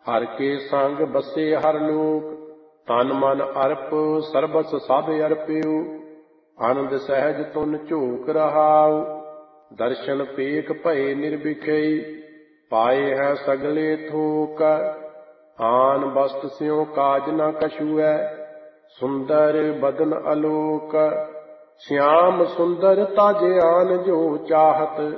ਹਰਿ ਕੇ ਸੰਗ ਬਸੇ ਹਰ ਲੋਕ, ਤਨ ਮਨ ਅਰਪ ਸਰਬਸ ਸਭ ਅਰਪਿਓ। ਆਨੰਦ ਸਹਿਜ ਤੁਨ ਝੋਕ ਰਹਾਉ, ਦਰਸ਼ਨ ਪੇਖ ਭਏ ਨਿਰਭਿਖਈ। ਪਾਏ ਹੈ ਸਗਲੇ ਥੋਕ, ਆਨ ਬਸਤ ਸਿਉ ਕਾਜ ਨ ਕਛੁਐ। ਸੁੰਦਰ ਬਦਨ ਅਲੋਕ, ਸ਼ਿਆਮ ਸੁੰਦਰ ਤਜ ਆਨ ਜੋ ਚਾਹਤ।